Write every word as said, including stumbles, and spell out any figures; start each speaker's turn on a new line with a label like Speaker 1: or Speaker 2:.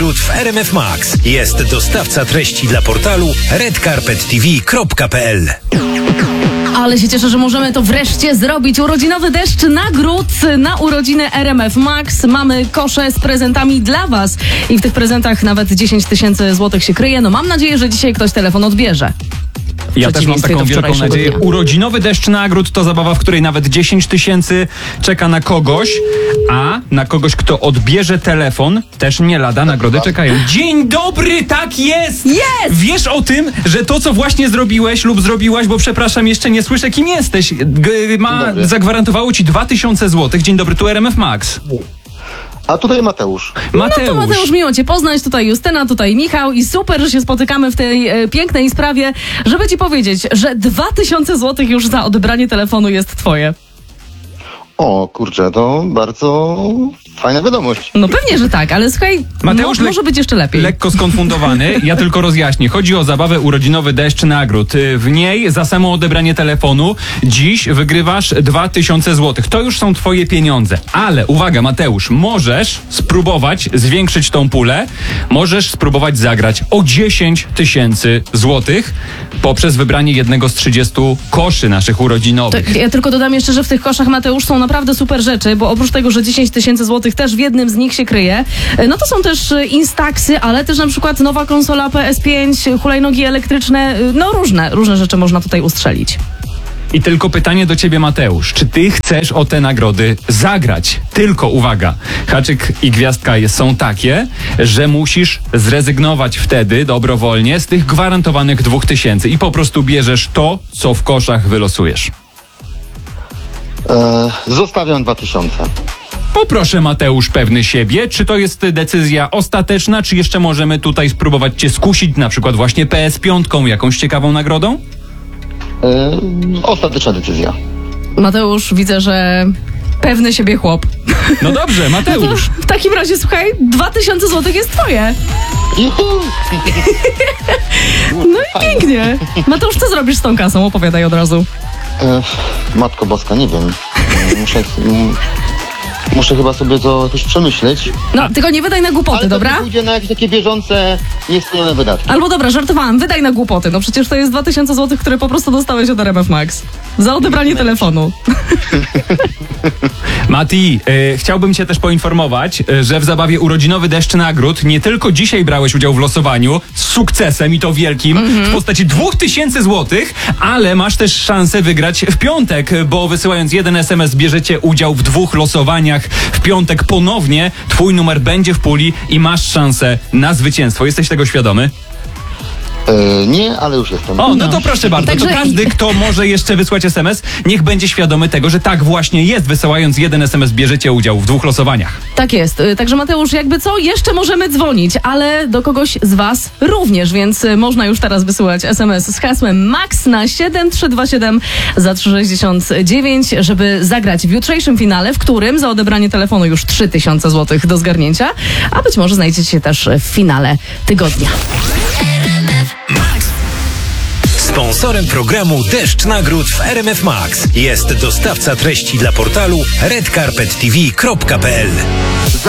Speaker 1: nagród w R M F Max. Jest dostawca treści dla portalu red carpet t v kropka p l.
Speaker 2: Ale się cieszę, że możemy to wreszcie zrobić. Urodzinowy deszcz nagród na urodziny R M F Max. Mamy kosze z prezentami dla was. I w tych prezentach nawet dziesięć tysięcy złotych się kryje. No mam nadzieję, że dzisiaj ktoś telefon odbierze.
Speaker 3: Ja też mam taką wielką nadzieję. Dnia. Urodzinowy deszcz nagród to zabawa, w której nawet dziesięć tysięcy czeka na kogoś, a na kogoś, kto odbierze telefon, też nie lada nagrody czekają. Dzień dobry, tak jest!
Speaker 2: Jest!
Speaker 3: Wiesz o tym, że to, co właśnie zrobiłeś lub zrobiłaś, bo przepraszam, jeszcze nie słyszę, kim jesteś, G- ma, zagwarantowało ci dwa tysiące złotych. Dzień dobry, tu R M F Max.
Speaker 4: A tutaj Mateusz.
Speaker 3: Mateusz.
Speaker 2: No to Mateusz, miło cię poznać. Tutaj Justyna, tutaj Michał i super, że się spotykamy w tej e, pięknej sprawie, żeby ci powiedzieć, że dwa tysiące złotych już za odebranie telefonu jest twoje.
Speaker 4: O kurczę, to bardzo fajna wiadomość.
Speaker 2: No pewnie, że tak, ale słuchaj,
Speaker 3: Mateusz
Speaker 2: mo- może być jeszcze lepiej.
Speaker 3: Lekko skonfundowany, ja tylko rozjaśnię. Chodzi o zabawę urodzinowy deszcz nagród. W niej za samo odebranie telefonu dziś wygrywasz dwa tysiące złotych. To już są twoje pieniądze. Ale uwaga, Mateusz, możesz spróbować zwiększyć tą pulę. Możesz spróbować zagrać o dziesięć tysięcy złotych poprzez wybranie jednego z trzydziestu koszy naszych urodzinowych.
Speaker 2: To ja tylko dodam jeszcze, że w tych koszach, Mateusz, są naprawdę super rzeczy, bo oprócz tego, że dziesięć tysięcy złotych też w jednym z nich się kryje, no to są też Instaxy, ale też na przykład nowa konsola P S pięć, hulajnogi elektryczne, no różne, różne rzeczy można tutaj ustrzelić.
Speaker 3: I tylko pytanie do ciebie, Mateusz. Czy ty chcesz o te nagrody zagrać? Tylko uwaga, haczyk i gwiazdka są takie, że musisz zrezygnować wtedy dobrowolnie z tych gwarantowanych dwóch tysięcy i po prostu bierzesz to, co w koszach wylosujesz.
Speaker 4: E, zostawiam dwa tysiące.
Speaker 3: Poproszę, Mateusz, pewny siebie. Czy to jest decyzja ostateczna, czy jeszcze możemy tutaj spróbować cię skusić, na przykład właśnie P S pięć, jakąś ciekawą nagrodą?
Speaker 4: E, ostateczna decyzja.
Speaker 2: Mateusz, widzę, że pewny siebie chłop.
Speaker 3: No dobrze, Mateusz.
Speaker 2: No w takim razie, słuchaj, dwa tysiące złotych jest twoje.
Speaker 4: Juhu!
Speaker 2: No i pięknie. Mateusz, co zrobisz z tą kasą? Opowiadaj od razu.
Speaker 4: E, Matko Boska, nie wiem. Muszę, m, muszę chyba sobie to jakoś przemyśleć.
Speaker 2: No, tylko nie wydaj na głupoty,
Speaker 4: Ale to
Speaker 2: dobra?
Speaker 4: pójdzie na jakieś takie bieżące, niespełnione wydatki.
Speaker 2: Albo dobra, żartowałam, wydaj na głupoty. No przecież to jest dwa tysiące złotych, które po prostu dostałeś od R M F Max. Za odebranie telefonu.
Speaker 3: Mati, e, chciałbym cię też poinformować, e, że w zabawie urodzinowy deszcz nagród nie tylko dzisiaj brałeś udział w losowaniu z sukcesem i to wielkim mm-hmm. w postaci dwóch tysięcy złotych, ale masz też szansę wygrać w piątek, bo wysyłając jeden S M S bierzecie udział w dwóch losowaniach. W piątek ponownie twój numer będzie w puli i masz szansę na zwycięstwo. Jesteś tego świadomy?
Speaker 4: E, nie, ale już jestem.
Speaker 3: O, no to proszę bardzo.
Speaker 2: Także-
Speaker 3: To każdy, kto może jeszcze wysłać S M S, niech będzie świadomy tego, że tak właśnie jest. Wysyłając jeden S M S bierzecie udział w dwóch losowaniach.
Speaker 2: Tak jest. Y, Także Mateusz, jakby co, jeszcze możemy dzwonić, ale do kogoś z was również, więc y, można już teraz wysyłać S M S z hasłem MAX na siedem trzy dwa siedem za trzy sześćdziesiąt dziewięć, żeby zagrać w jutrzejszym finale, w którym za odebranie telefonu już trzy tysiące złotych do zgarnięcia, a być może znajdziecie się też w finale tygodnia.
Speaker 1: Sponsorem programu Deszcz Nagród w R M F Max jest dostawca treści dla portalu red carpet t v kropka p l.